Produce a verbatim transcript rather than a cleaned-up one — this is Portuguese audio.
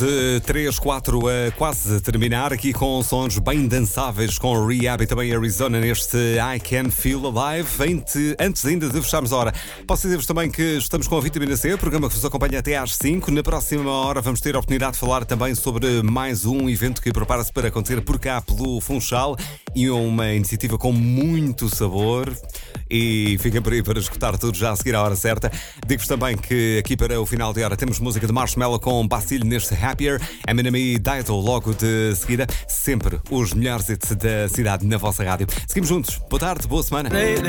De três, quatro a quase terminar, aqui com sons bem dançáveis com Rehab e também Arizona neste I Can Feel Alive. Antes ainda de fecharmos a hora, posso dizer-vos também que estamos com a Vitamina C, programa que vos acompanha até às cinco. Na próxima hora vamos ter a oportunidade de falar também sobre mais um evento que prepara-se para acontecer por cá pelo Funchal e uma iniciativa com muito sabor. E fiquem por aí para escutar tudo já a seguir à hora certa. Digo-vos também que aqui para o final de hora temos música de Marshmello com Bastille neste Happier, Eminem e Dido logo de seguida. Sempre os melhores hits da cidade na vossa rádio. Seguimos juntos. Boa tarde, boa semana.